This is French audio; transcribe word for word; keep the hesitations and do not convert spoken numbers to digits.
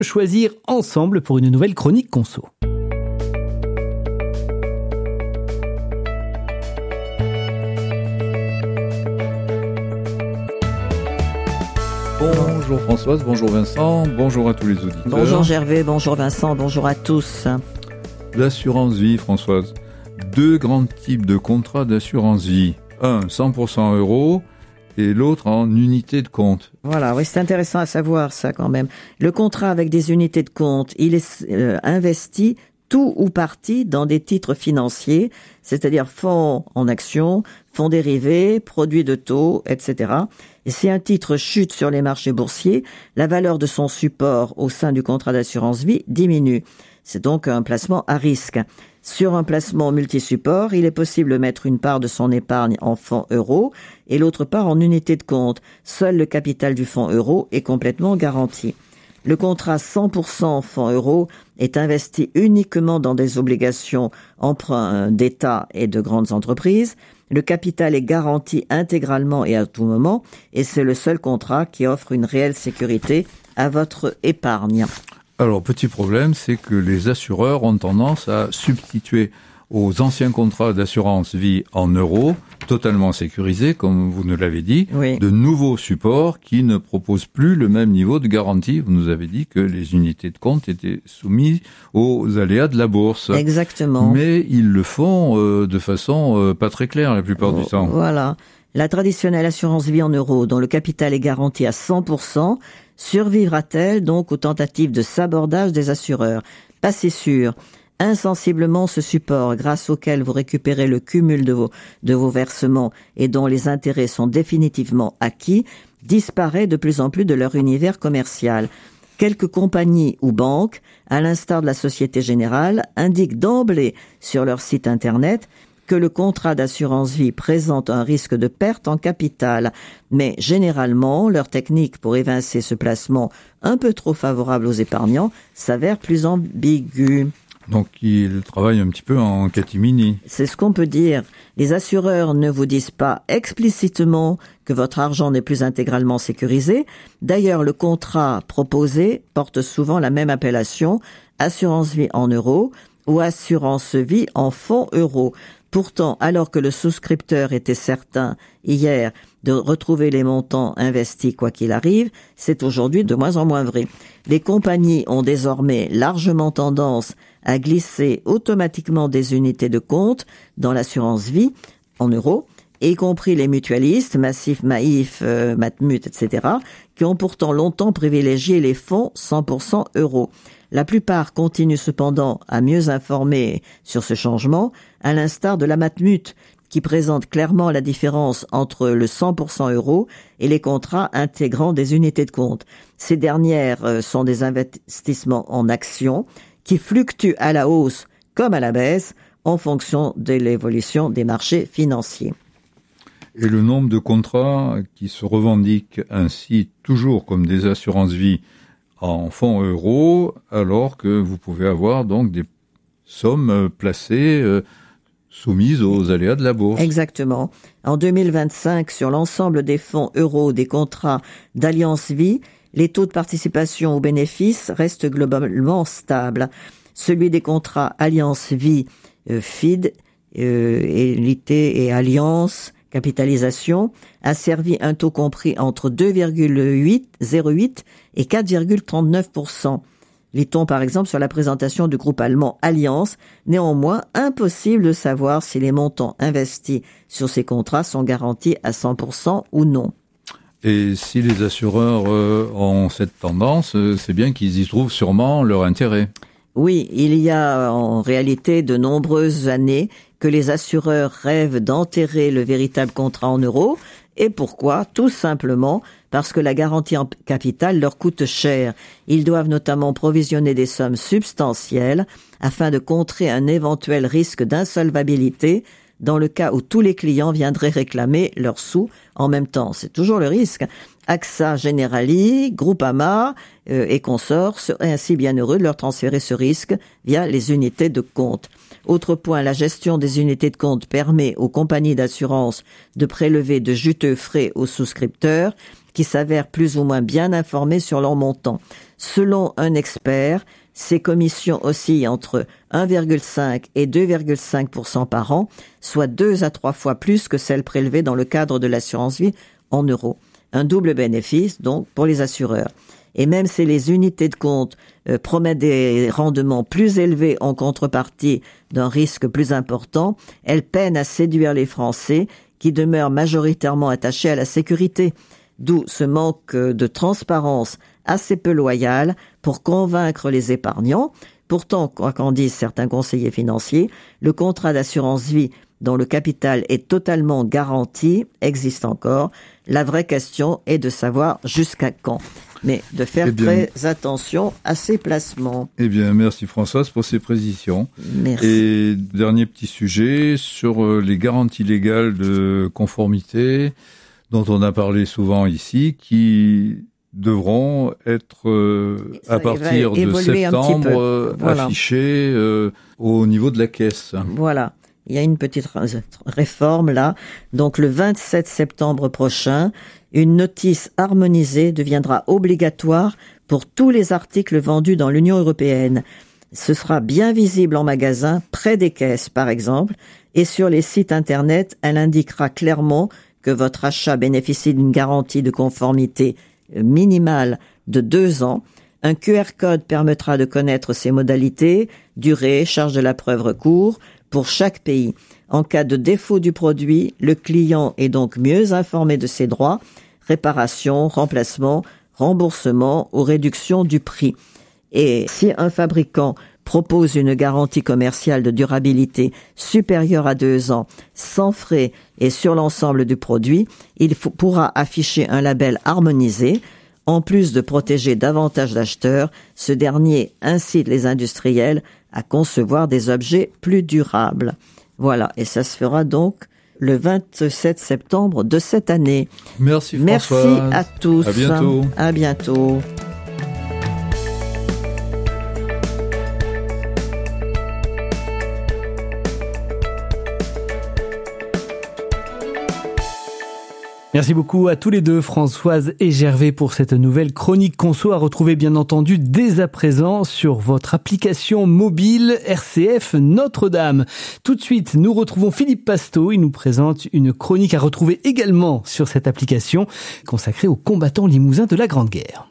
Choisir ensemble pour une nouvelle chronique conso. Bonjour Françoise, bonjour Vincent, bonjour à tous les auditeurs. Bonjour Gervais, bonjour Vincent, bonjour à tous. L'assurance vie, Françoise. Deux grands types de contrats d'assurance vie. Un, cent pour cent euros, et l'autre en unité de compte. Voilà, oui, c'est intéressant à savoir ça quand même. Le contrat avec des unités de compte, il est euh, investi tout ou partie dans des titres financiers, c'est-à-dire fonds en actions, fonds dérivés, produits de taux, et cetera. Et si un titre chute sur les marchés boursiers, la valeur de son support au sein du contrat d'assurance vie diminue. C'est donc un placement à risque. Sur un placement multi-support, il est possible de mettre une part de son épargne en fonds euros et l'autre part en unité de compte. Seul le capital du fonds euro est complètement garanti. Le contrat cent pour cent fonds euros est investi uniquement dans des obligations emprunts d'État et de grandes entreprises. Le capital est garanti intégralement et à tout moment et c'est le seul contrat qui offre une réelle sécurité à votre épargne. Alors, petit problème, c'est que les assureurs ont tendance à substituer aux anciens contrats d'assurance vie en euros, totalement sécurisés, comme vous nous l'avez dit, oui. de nouveaux supports qui ne proposent plus le même niveau de garantie. Vous nous avez dit que les unités de compte étaient soumises aux aléas de la bourse. Exactement. Mais ils le font euh, de façon euh, pas très claire la plupart oh, du temps. Voilà. La traditionnelle assurance vie en euros, dont le capital est garanti à cent pour cent, survivra-t-elle donc aux tentatives de sabordage des assureurs? Pas si sûr. Insensiblement, ce support, grâce auquel vous récupérez le cumul de vos, de vos versements et dont les intérêts sont définitivement acquis, disparaît de plus en plus de leur univers commercial. Quelques compagnies ou banques, à l'instar de la Société Générale, indiquent d'emblée sur leur site internet que le contrat d'assurance vie présente un risque de perte en capital. Mais généralement, leur technique pour évincer ce placement un peu trop favorable aux épargnants s'avère plus ambiguë. Donc, ils travaillent un petit peu en catimini. C'est ce qu'on peut dire. Les assureurs ne vous disent pas explicitement que votre argent n'est plus intégralement sécurisé. D'ailleurs, le contrat proposé porte souvent la même appellation, assurance vie en euros ou assurance vie en fonds euros. Pourtant, alors que le souscripteur était certain hier de retrouver les montants investis quoi qu'il arrive, c'est aujourd'hui de moins en moins vrai. Les compagnies ont désormais largement tendance à glisser automatiquement des unités de compte dans l'assurance vie en euros, y compris les mutualistes, Massif, Maïf, euh, Matmut, et cetera, qui ont pourtant longtemps privilégié les fonds cent pour cent euros. La plupart continuent cependant à mieux informer sur ce changement, à l'instar de la Matmut, qui présente clairement la différence entre le cent pour cent euro et les contrats intégrant des unités de compte. Ces dernières sont des investissements en actions qui fluctuent à la hausse comme à la baisse en fonction de l'évolution des marchés financiers. Et le nombre de contrats qui se revendiquent ainsi toujours comme des assurances vie en fonds euros, alors que vous pouvez avoir donc des sommes placées euh, soumises aux aléas de la bourse. Exactement. En deux mille vingt-cinq, sur l'ensemble des fonds euros des contrats d'Alliance Vie, les taux de participation aux bénéfices restent globalement stables. Celui des contrats Alliance Vie, euh, F I D, euh, et L I T et Alliance Capitalisation a servi un taux compris entre deux virgule zéro huit et quatre virgule trente-neuf pour cent. Lit-on par exemple sur la présentation du groupe allemand Allianz, néanmoins impossible de savoir si les montants investis sur ces contrats sont garantis à cent pour cent ou non. Et si les assureurs euh, ont cette tendance, euh, c'est bien qu'ils y trouvent sûrement leur intérêt. Oui, il y a en réalité de nombreuses années que les assureurs rêvent d'enterrer le véritable contrat en euros. Et pourquoi? Tout simplement parce que la garantie en capital leur coûte cher. Ils doivent notamment provisionner des sommes substantielles afin de contrer un éventuel risque d'insolvabilité dans le cas où tous les clients viendraient réclamer leurs sous en même temps. C'est toujours le risque. AXA Generali, Groupama euh, et consorts seraient ainsi bien heureux de leur transférer ce risque via les unités de compte. Autre point, la gestion des unités de compte permet aux compagnies d'assurance de prélever de juteux frais aux souscripteurs qui s'avèrent plus ou moins bien informés sur leur montant. Selon un expert, ces commissions oscillent entre un virgule cinq et deux virgule cinq pour cent par an, soit deux à trois fois plus que celles prélevées dans le cadre de l'assurance vie en euros. Un double bénéfice, donc, pour les assureurs. Et même si les unités de compte euh, promettent des rendements plus élevés en contrepartie d'un risque plus important, elles peinent à séduire les Français qui demeurent majoritairement attachés à la sécurité. D'où ce manque de transparence assez peu loyal pour convaincre les épargnants. Pourtant, quoi qu'en disent certains conseillers financiers, le contrat d'assurance vie dont le capital est totalement garanti existe encore. La vraie question est de savoir jusqu'à quand. Mais de faire eh bien, très attention à ces placements. Eh bien, merci Françoise pour ces précisions. Merci. Et dernier petit sujet sur les garanties légales de conformité dont on a parlé souvent ici, qui devront être euh, à partir de septembre voilà. affichées euh, au niveau de la caisse. Voilà. Il y a une petite réforme là. Donc le vingt-sept septembre prochain, une notice harmonisée deviendra obligatoire pour tous les articles vendus dans l'Union européenne. Ce sera bien visible en magasin, près des caisses par exemple, et sur les sites internet, elle indiquera clairement que votre achat bénéficie d'une garantie de conformité minimale de deux ans. Un Q R code permettra de connaître ses modalités, durée, charge de la preuve recours, pour chaque pays. En cas de défaut du produit, le client est donc mieux informé de ses droits, réparation, remplacement, remboursement ou réduction du prix. Et si un fabricant propose une garantie commerciale de durabilité supérieure à deux ans, sans frais et sur l'ensemble du produit, il faut, pourra afficher un label harmonisé. En plus de protéger davantage d'acheteurs, ce dernier incite les industriels à concevoir des objets plus durables. Voilà, et ça se fera donc le vingt-sept septembre de cette année. Merci Françoise. Merci à tous. À bientôt. À bientôt. Merci beaucoup à tous les deux, Françoise et Gervais, pour cette nouvelle chronique conso à retrouver bien entendu dès à présent sur votre application mobile R C F Notre-Dame. Tout de suite, nous retrouvons Philippe Pasteau. Il nous présente une chronique à retrouver également sur cette application consacrée aux combattants limousins de la Grande Guerre.